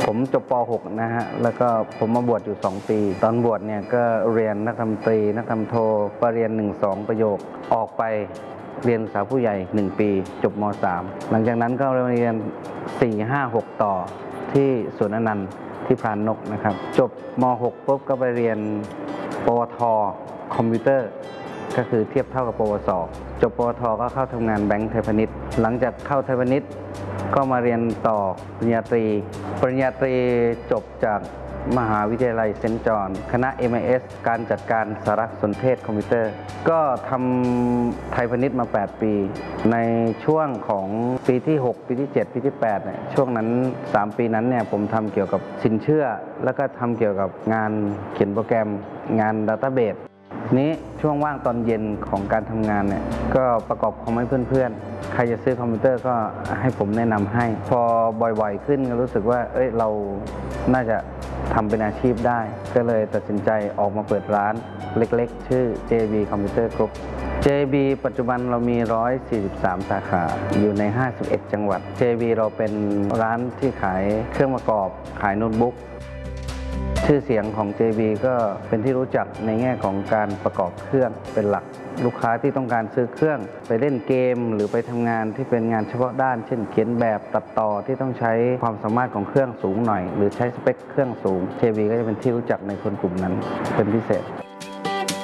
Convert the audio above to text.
ผมจบป .6 นะฮะแล้วก็ผมมาบวชอยู่2 ปีตอนบวชเนี่ยก็เรียนนักธรรมตรีนักธรรมโทปรริญญา1-2 ประโยคออกไปเรียนศึกษาผู้ใหญ่1 ปีจบม .3 หลังจากนั้นก็เรียน4 5 6ต่อที่สวนอนันต์ที่พรานนกนะครับจบม .6 ปุ๊บก็ไปเรียนปวทคอมพิวเตอร์ก็คือเทียบเท่ากับปวสจบปวทก็เข้าทำงานแบงก์ไทยพาณิชย์หลังจากเข้าไทยพาณิชย์ก็มาเรียนต่อปริญญาตรีจบจากมหาวิทยาลัยเซนต์จอห์นคณะ MIS การจัดการสารสนเทศคอมพิวเตอร์ก็ทำไทยพาณิชย์มา8 ปีในช่วงของปีที่6ปีที่7ปีที่8เนี่ยช่วงนั้น3 ปีนั้นเนี่ยผมทำเกี่ยวกับสินเชื่อแล้วก็ทำเกี่ยวกับงานเขียนโปรแกรมงานดัตต้าเบสนี้ช่วงว่างตอนเย็นของการทำงานเนี่ยก็ประกอบคอมให้เพื่อนๆใครจะซื้อคอมพิวเตอร์ก็ให้ผมแนะนำให้พอบ่อยๆขึ้นก็รู้สึกว่าเราน่าจะทำเป็นอาชีพได้ก็เลยตัดสินใจออกมาเปิดร้านเล็กๆชื่อ JB Computer Group JB ปัจจุบันเรามี143 สาขาอยู่ใน51 จังหวัด JB เราเป็นร้านที่ขายเครื่องประกอบขายโน้ตบุ๊กชื่อเสียงของ JB ก็เป็นที่รู้จักในแง่ของการประกอบเครื่องเป็นหลักลูกค้าที่ต้องการซื้อเครื่องไปเล่นเกมหรือไปทำงานที่เป็นงานเฉพาะด้านเช่นเขียนแบบตัดต่อที่ต้องใช้ความสามารถของเครื่องสูงหน่อยหรือใช้สเปคเครื่องสูง JB ก็จะเป็นที่รู้จักในคนกลุ่มนั้นเป็นพิเศษ